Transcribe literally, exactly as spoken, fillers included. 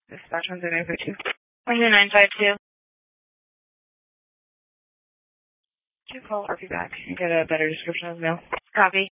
Dispatch one zero nine five two. one zero nine five two. Can you call R P back and get a better description of the mail? Copy.